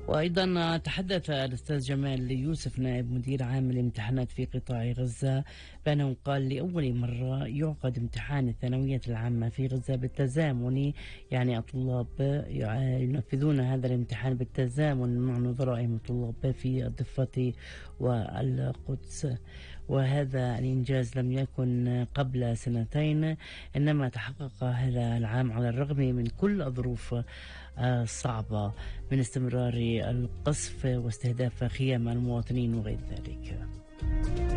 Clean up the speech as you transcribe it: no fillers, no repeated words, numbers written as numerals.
وأيضا تحدث الأستاذ جمال يوسف نائب مدير عام الامتحانات في قطاع غزة بأنه قال لأول مرة يعقد امتحان الثانوية العامة في غزة بالتزامن، يعني الطلاب ينفذون هذا الامتحان بالتزامن مع نظرائهم الطلاب في الضفة والقدس، وهذا الإنجاز لم يكن قبل سنتين، إنما تحقق هذا العام على الرغم من كل الظروف الصعبة من استمرار القصف واستهداف خيام المواطنين وغير ذلك.